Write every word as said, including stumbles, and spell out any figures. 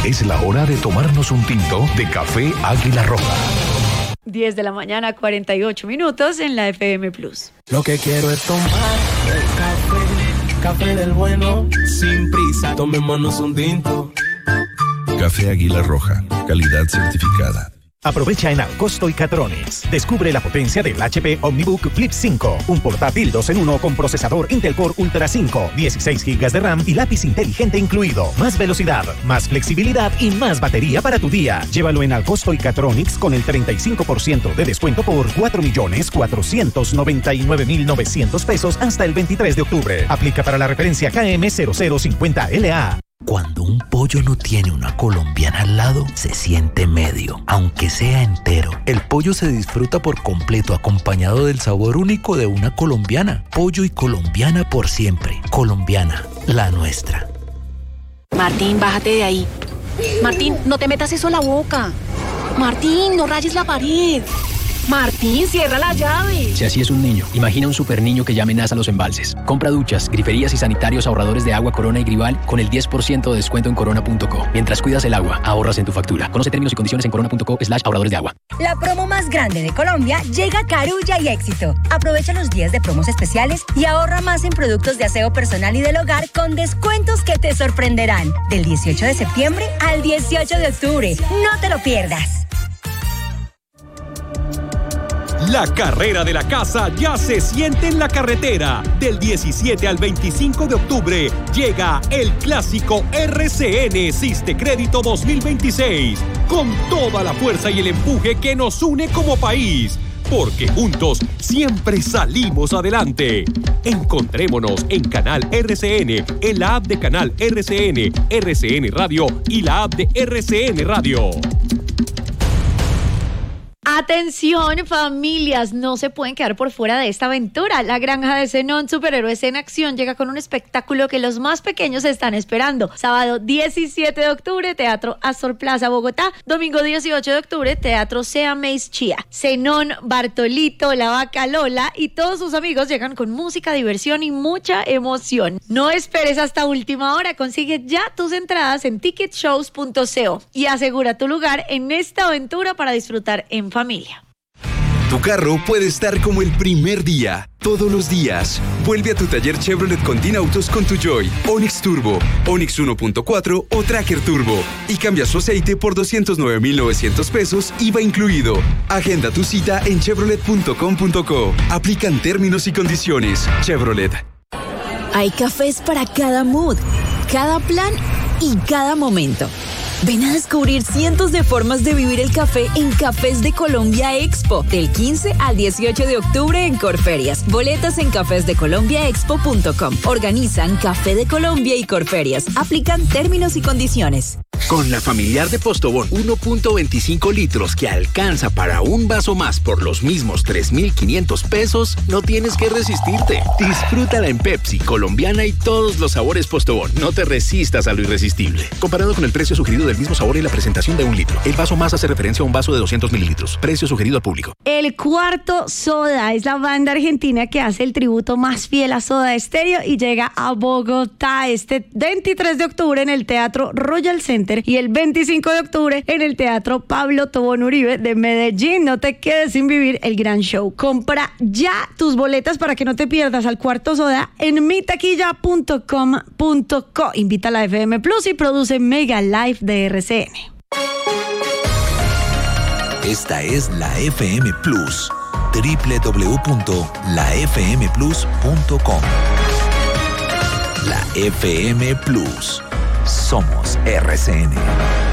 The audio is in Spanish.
Es la hora de tomarnos un tinto de café Águila Roja. diez de la mañana, cuarenta y ocho minutos en la F M Plus. Lo que quiero es tomar el café, café del bueno, sin prisa, tomémonos un tinto. Café Águila Roja, calidad certificada. Aprovecha en Alcosto y Catronics. Descubre la potencia del H P OmniBook Flip cinco, un portátil dos en uno con procesador Intel Core Ultra cinco, dieciséis gigas de RAM y lápiz inteligente incluido. Más velocidad, más flexibilidad y más batería para tu día. Llévalo en Alcosto y Catronics con el treinta y cinco por ciento de descuento por cuatro millones cuatrocientos noventa y nueve mil novecientos pesos hasta el veintitrés de octubre. Aplica para la referencia K M cero cero cincuenta L A. Cuando un pollo no tiene una colombiana al lado, se siente medio, aunque sea entero. El pollo se disfruta por completo acompañado del sabor único de una colombiana. Pollo y colombiana por siempre. Colombiana, la nuestra. Martín, bájate de ahí. Martín, no te metas eso a la boca. Martín, no rayes la pared. Martín, cierra la llave. Si así es un niño, imagina un super niño que ya amenaza los embalses. Compra duchas, griferías y sanitarios ahorradores de agua Corona y Grival con el diez por ciento de descuento en corona punto co. Mientras cuidas el agua, ahorras en tu factura. Conoce términos y condiciones en corona punto co slash ahorradores de agua. La promo más grande de Colombia llega a Carulla y Éxito. Aprovecha los días de promos especiales y ahorra más en productos de aseo personal y del hogar con descuentos que te sorprenderán. Del dieciocho de septiembre al dieciocho de octubre. No te lo pierdas. La carrera de la casa ya se siente en la carretera. Del diecisiete al veinticinco de octubre llega el clásico R C N Siste Crédito dos mil veintiséis, con toda la fuerza y el empuje que nos une como país. Porque juntos siempre salimos adelante. Encontrémonos en Canal R C N, en la app de Canal R C N, R C N Radio y la app de R C N Radio. Atención, familias, no se pueden quedar por fuera de esta aventura. La Granja de Zenón, Superhéroes en Acción, llega con un espectáculo que los más pequeños están esperando. Sábado diecisiete de octubre, Teatro Astor Plaza, Bogotá. Domingo dieciocho de octubre, Teatro Seameis Chía. Zenón, Bartolito, La Vaca Lola y todos sus amigos llegan con música, diversión y mucha emoción. No esperes hasta última hora, consigue ya tus entradas en ticket shows punto co y asegura tu lugar en esta aventura para disfrutar en familia. Tu carro puede estar como el primer día, todos los días. Vuelve a tu taller Chevrolet Continautos con tu Joy, Onix Turbo, Onix uno punto cuatro o Tracker Turbo y cambia su aceite por doscientos nueve mil novecientos pesos, I V A incluido. Agenda tu cita en chevrolet punto com punto co. Aplican términos y condiciones. Chevrolet. Hay cafés para cada mood, cada plan y cada momento. Ven a descubrir cientos de formas de vivir el café en Cafés de Colombia Expo, del quince al dieciocho de octubre en Corferias. Boletas en cafés de colombia expo punto com. Organizan Café de Colombia y Corferias. Aplican términos y condiciones. Con la familiar de Postobón uno punto veinticinco litros que alcanza para un vaso más por los mismos tres mil quinientos pesos, no tienes que resistirte. Disfrútala en Pepsi, colombiana y todos los sabores Postobón. No te resistas a lo irresistible. Comparado con el precio sugerido del mismo sabor y la presentación de un litro, el vaso más hace referencia a un vaso de doscientos mililitros. Precio sugerido al público. El Cuarto Soda es la banda argentina que hace el tributo más fiel a Soda Stereo y llega a Bogotá este veintitrés de octubre en el Teatro Royal Center y el veinticinco de octubre en el Teatro Pablo Tobón Uribe de Medellín. No te quedes sin vivir el gran show. Compra ya tus boletas para que no te pierdas al Cuarto Soda en mi taquilla punto com punto co. Invita a la F M Plus y produce Mega Live de R C N. Esta es la F M Plus, doble u doble u doble u punto la f m plus punto com. La F M Plus. Somos R C N.